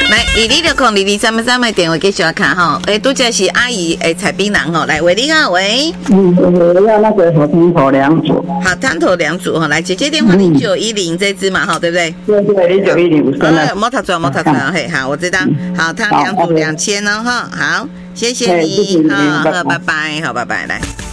来，22022333的电话继续看哈。拄则是阿姨蔡槟榔吼，来喂你好，喂。 我要那个好汤头2组。 好，汤头2组哈，来姐姐电话0910这支嘛哈，对不对？ 对0910。 莫读错，嘿，好，我知道。好，汤2组2000哦哈，好，谢谢你，好，拜拜，好，拜拜，来。